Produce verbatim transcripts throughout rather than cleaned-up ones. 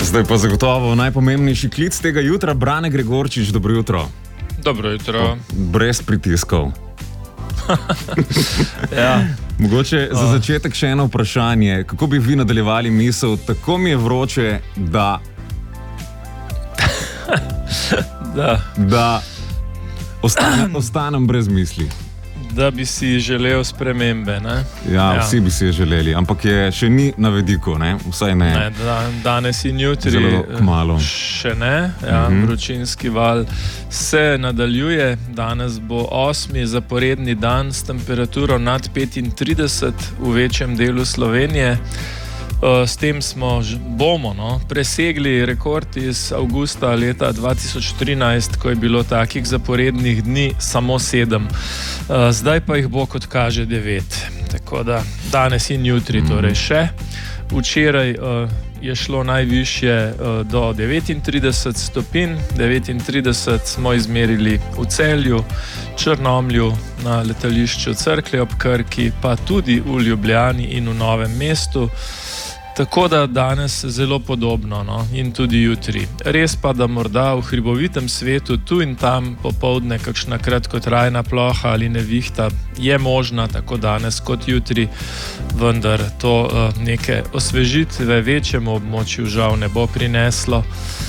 Zdaj pa zagotovo najpomembnejši klic tega jutra, Brane Gregorčič, dobro jutro. Dobro jutro. Brez pritiskov. Ja. Mogoče za začetek še eno vprašanje. Kako bi vi nadaljevali misel, tako mi je vroče, da... da. Da ostanem, ostanem brez misli. Da bi si želel spremembe, ne? Ja, ja, vsi bi si je želeli, ampak je še ni na vidiku, ne? Vsaj ne. Ne, da, danes in jutri zelo kmalu. Še ne. Ja, uh-huh. Vročinski val se nadaljuje. Danes bo osmi zaporedni dan s temperaturo nad petintrideset v večjem delu Slovenije. S tem smo, bomo no, presegli rekord iz avgusta leta dva tisoč trinajst, ko je bilo takih zaporednih dni samo sedem. Zdaj pa jih bo, kot kaže, devet. Tako da danes in jutri torej še. Včeraj je šlo najvišje do devetintrideset stopinj. devetintrideset smo izmerili v Celju, Črnomlju, na letališču Cerklje ob Krki, pa tudi v Ljubljani in v Novem mestu. Tako da danes zelo podobno, no? In tudi jutri. Res pa, da morda v hribovitem svetu tu in tam popoldne kakšna kratkotrajna ploha ali nevihta je možna, tako danes kot jutri, vendar to uh, neke osvežitve večjemu območju žal ne bo prineslo.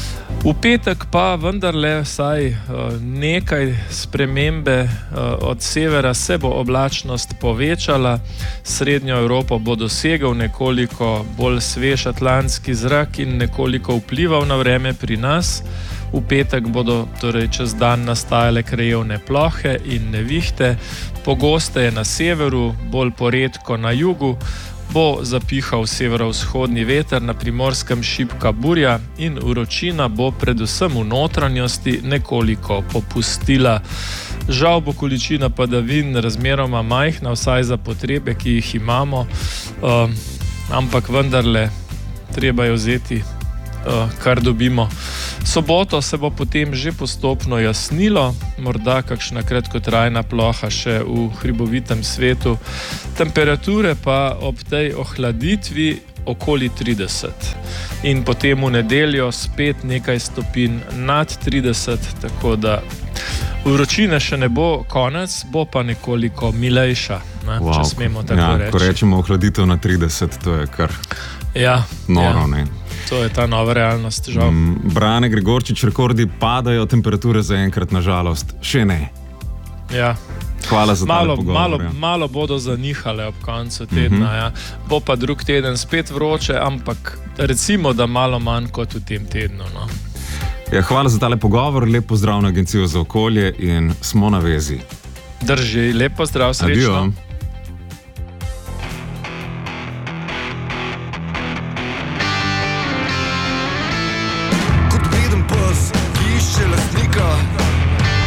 V petek pa vendarle vsaj uh, nekaj spremembe. Uh, od severa se bo oblačnost povečala, srednjo Evropo bo dosegel nekoliko bolj svež atlantski zrak in nekoliko vplival na vreme pri nas. V petek bodo torej čez dan nastajale krajevne plohe in nevihte, pogosteje na severu, bolj poredko na jugu. Bo zapihal severovzhodni veter, na Primorskem šibka burja in vročina bo predvsem v notranjosti nekoliko popustila. Žal bo količina padavin razmeroma majhna, vsaj za potrebe, ki jih imamo, uh, ampak vendarle treba je vzeti, uh, kar dobimo. Soboto se bo potem že postopno jasnilo, morda kakšna kratkotrajna ploha še v hribovitem svetu. Temperature pa ob tej ohladitvi okoli trideset. In potem v nedeljo spet nekaj stopinj nad trideset, tako da vročine še ne bo konec, bo pa nekoliko milejša, ne? Wow. Če smemo tako ja, reči. Ko rečemo ohladitev na trideset, to je kar ja, noro, ja. ne? To je ta nova realnost, žal. Mm, Brane Gregorčič, rekordi padajo, temperature zaenkrat nažalost še ne. Ja. Hvala za malo, tale pogovor. Malo, ja. malo bodo zanihale ob koncu tedna. Uh-huh. Ja. Bo pa drug teden spet vroče, ampak recimo, da malo manj kot v tem tednu. No. Ja, hvala za tale pogovor, lep pozdrav na Agencijo za okolje in smo na vezi. Drži, lep pozdrav, srečno. Adio. Kot viden pes, ki išče lastnika.